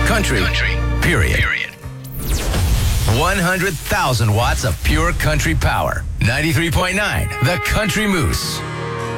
Country. Period. 100,000 watts of pure country power. 93.9 The Country Moose.